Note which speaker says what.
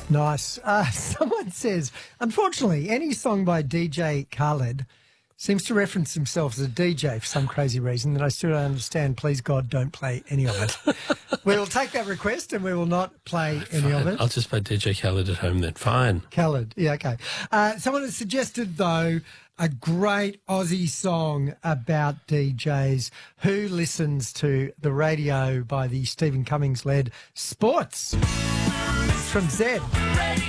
Speaker 1: Nice. Someone says, unfortunately, any song by DJ Khaled seems to reference himself as a DJ for some crazy reason that I still don't understand. Please, God, don't play any of it. We will take that request and we will not play any of it.
Speaker 2: I'll just play DJ Khaled at home then. Fine.
Speaker 1: Khaled, yeah, okay. Someone has suggested, though, a great Aussie song about DJs. Who listens to the radio by the Stephen Cummings-led Sports? It's from Zed.